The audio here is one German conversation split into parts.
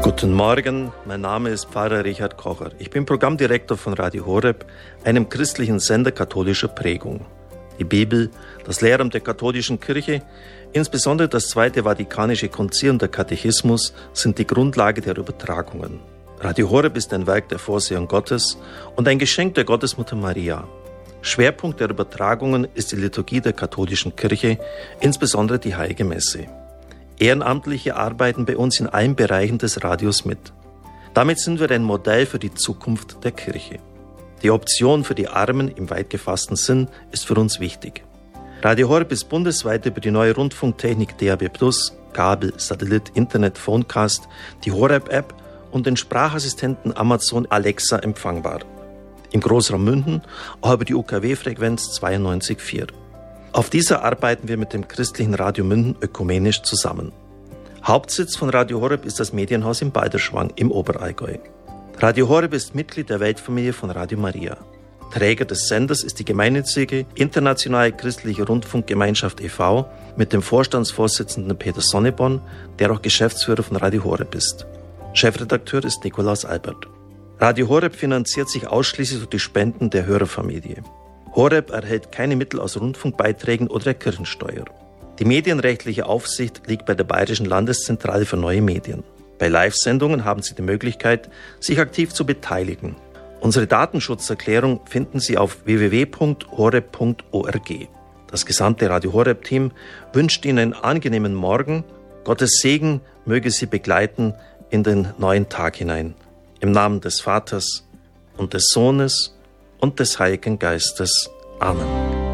Guten Morgen, mein Name ist Pfarrer Richard Kocher. Ich bin Programmdirektor von Radio Horeb, einem christlichen Sender katholischer Prägung. Die Bibel, das Lehramt der katholischen Kirche, insbesondere das Zweite Vatikanische Konzil und der Katechismus sind die Grundlage der Übertragungen. Radio Horeb ist ein Werk der Vorsehung Gottes und ein Geschenk der Gottesmutter Maria. Schwerpunkt der Übertragungen ist die Liturgie der katholischen Kirche, insbesondere die Heilige Messe. Ehrenamtliche arbeiten bei uns in allen Bereichen des Radios mit. Damit sind wir ein Modell für die Zukunft der Kirche. Die Option für die Armen im weit gefassten Sinn ist für uns wichtig. Radio Horeb ist bundesweit über die neue Rundfunktechnik DAB+, Kabel, Satellit, Internet, Phonecast, die Horeb-App und den Sprachassistenten Amazon Alexa empfangbar. Im Großraum München auch über die UKW-Frequenz 92,4. Auf dieser arbeiten wir mit dem christlichen Radio München ökumenisch zusammen. Hauptsitz von Radio Horeb ist das Medienhaus in Balderschwang im Oberallgäu. Radio Horeb ist Mitglied der Weltfamilie von Radio Maria. Träger des Senders ist die gemeinnützige Internationale Christliche Rundfunkgemeinschaft e.V. mit dem Vorstandsvorsitzenden Peter Sonneborn, der auch Geschäftsführer von Radio Horeb ist. Chefredakteur ist Nikolaus Albert. Radio Horeb finanziert sich ausschließlich durch die Spenden der Hörerfamilie. Horeb erhält keine Mittel aus Rundfunkbeiträgen oder der Kirchensteuer. Die medienrechtliche Aufsicht liegt bei der Bayerischen Landeszentrale für neue Medien. Bei Live-Sendungen haben Sie die Möglichkeit, sich aktiv zu beteiligen. Unsere Datenschutzerklärung finden Sie auf www.horeb.org. Das gesamte Radio Horeb-Team wünscht Ihnen einen angenehmen Morgen. Gottes Segen möge Sie begleiten in den neuen Tag hinein. Im Namen des Vaters und des Sohnes und des Heiligen Geistes. Amen.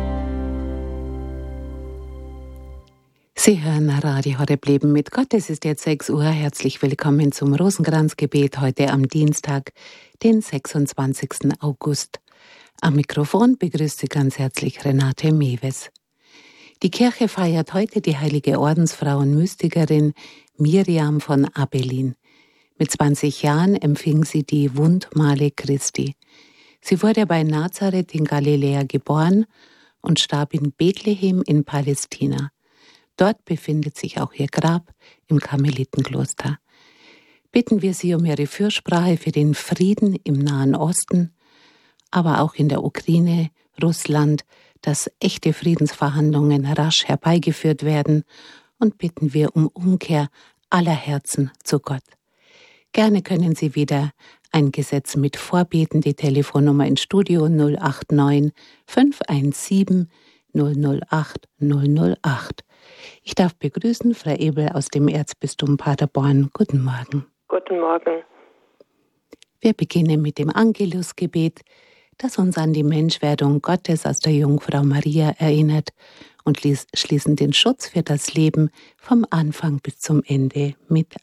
Sie hören Radio Horeb Leben mit Gott. Es ist jetzt 6 Uhr. Herzlich willkommen zum Rosenkranzgebet heute am Dienstag, den 26. August. Am Mikrofon begrüßt Sie ganz herzlich Renate Mewes. Die Kirche feiert heute die heilige Ordensfrau und Mystikerin Miriam von Abelin. Mit 20 Jahren empfing sie die Wundmale Christi. Sie wurde bei Nazareth in Galiläa geboren und starb in Bethlehem in Palästina. Dort befindet sich auch ihr Grab im Karmelitenkloster. Bitten wir sie um ihre Fürsprache für den Frieden im Nahen Osten, aber auch in der Ukraine, Russland, dass echte Friedensverhandlungen rasch herbeigeführt werden, und bitten wir um Umkehr aller Herzen zu Gott. Gerne können Sie wieder eingesetzt mit Vorbeten. Die Telefonnummer ins Studio 089 517 008 008. Ich darf begrüßen Frau Ebel aus dem Erzbistum Paderborn. Guten Morgen. Guten Morgen. Wir beginnen mit dem Angelusgebet, das uns an die Menschwerdung Gottes aus der Jungfrau Maria erinnert, und schließen den Schutz für das Leben vom Anfang bis zum Ende mit